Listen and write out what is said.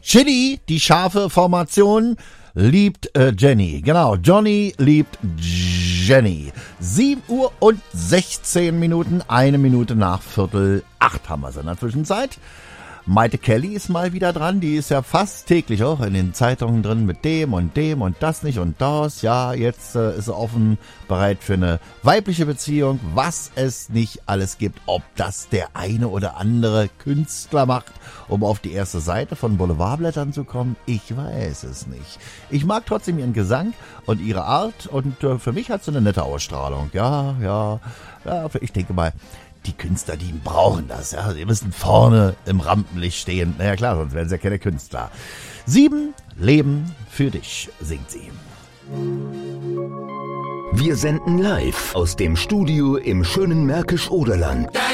Chili, die scharfe Formation, liebt Jenny. Genau, Johnny liebt Jenny. 7 Uhr und 16 Minuten, 1 Minute nach 7:45 haben wir es in der Zwischenzeit. Maite Kelly ist mal wieder dran, die ist ja fast täglich auch in den Zeitungen drin mit dem und das nicht und das. Ja, jetzt ist sie offen, bereit für eine weibliche Beziehung, was es nicht alles gibt. Ob das der eine oder andere Künstler macht, um auf die erste Seite von Boulevardblättern zu kommen, ich weiß es nicht. Ich mag trotzdem ihren Gesang und ihre Art und für mich hat sie eine nette Ausstrahlung. Ja, ich denke mal, die Künstler, die brauchen das. Ja, sie müssen vorne im Rampenlicht stehen. Naja klar, sonst wären sie ja keine Künstler. 7 Leben für dich, singt sie. Wir senden live aus dem Studio im schönen Märkisch-Oderland.